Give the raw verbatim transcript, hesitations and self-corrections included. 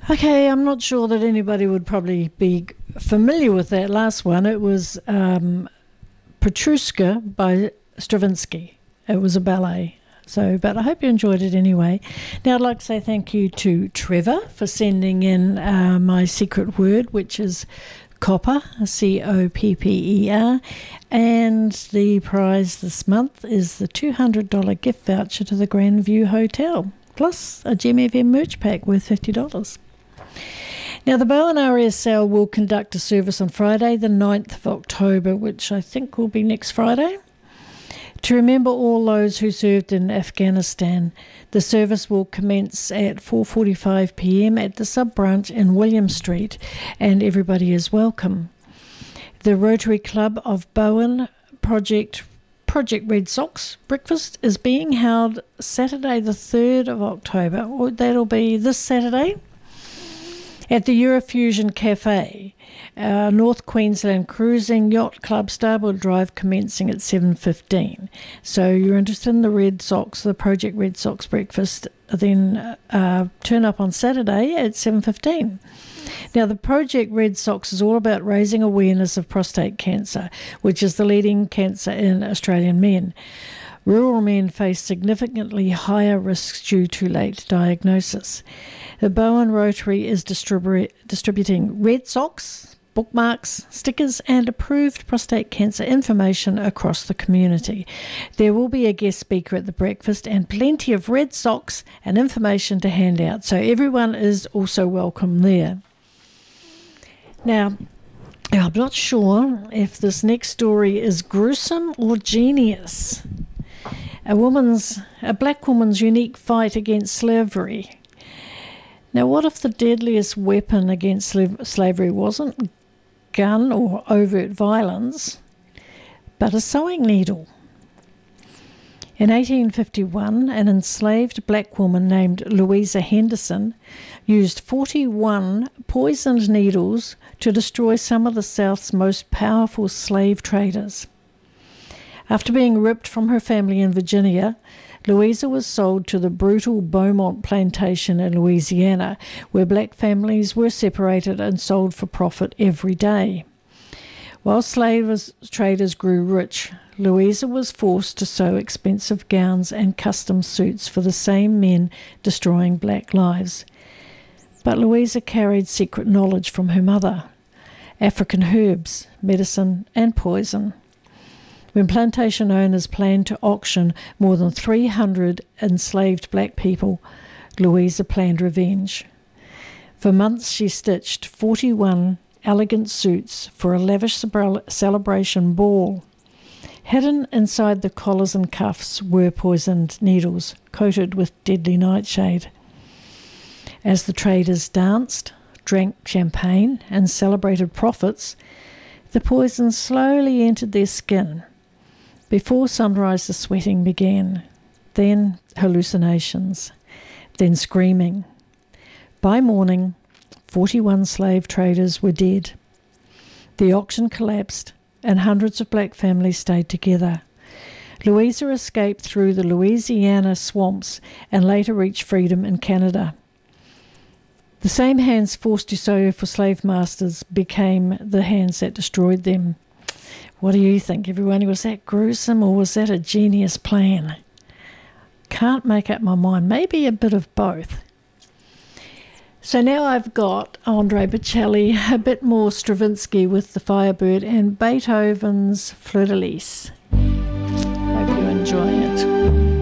Okay, I'm not sure that anybody would probably be familiar with that last one. It was um, Petrushka by Stravinsky. It was a ballet. So, but I hope you enjoyed it anyway. Now, I'd like to say thank you to Trevor for sending in uh, my secret word, which is copper, C O P P E R. And the prize this month is the two hundred dollars gift voucher to the Grandview Hotel, plus a Gem F M merch pack worth fifty dollars. Now, the Bowen R A S L will conduct a service on Friday, the ninth of October, which I think will be next Friday, to remember all those who served in Afghanistan. The service will commence at four forty-five p.m. at the sub-branch in William Street, and everybody is welcome. The Rotary Club of Bowen Project Project Red Sox breakfast is being held Saturday the third of October, or that'll be this Saturday, at the Eurofusion Cafe, uh, North Queensland Cruising Yacht Club, Starboard Drive, commencing at seven fifteen. So you're interested in the Red Sox, the Project Red Sox breakfast, then uh, turn up on Saturday at seven fifteen. Now, the Project Red Sox is all about raising awareness of prostate cancer, which is the leading cancer in Australian men. Rural men face significantly higher risks due to late diagnosis. The Bowen Rotary is distribu- distributing Red Sox, bookmarks, stickers and approved prostate cancer information across the community. There will be a guest speaker at the breakfast and plenty of Red Sox and information to hand out, so everyone is also welcome there. Now, I'm not sure if this next story is gruesome or genius. A woman's, a black woman's unique fight against slavery. Now, what if the deadliest weapon against sla- slavery wasn't gun or overt violence, but a sewing needle? In eighteen fifty-one, an enslaved black woman named Louisa Henderson used forty-one poisoned needles to destroy some of the South's most powerful slave traders. After being ripped from her family in Virginia, Louisa was sold to the brutal Beaumont plantation in Louisiana, where black families were separated and sold for profit every day. While slave traders grew rich, Louisa was forced to sew expensive gowns and custom suits for the same men destroying black lives. But Louisa carried secret knowledge from her mother: African herbs, medicine, and poison. When plantation owners planned to auction more than three hundred enslaved black people, Louisa planned revenge. For months she stitched forty-one elegant suits for a lavish celebration ball. Hidden inside the collars and cuffs were poisoned needles coated with deadly nightshade. As the traders danced, drank champagne, and celebrated profits, the poison slowly entered their skin. Before sunrise, the sweating began, then hallucinations, then screaming. By morning, forty-one slave traders were dead. The auction collapsed, and hundreds of black families stayed together. Louisa escaped through the Louisiana swamps and later reached freedom in Canada. The same hands forced to sew for slave masters became the hands that destroyed them. What do you think, everyone? Was that gruesome or was that a genius plan? Can't make up my mind. Maybe a bit of both. So now I've got Andre Bocelli, a bit more Stravinsky with the Firebird, and Beethoven's Fleur de Lis. Hope you enjoy it.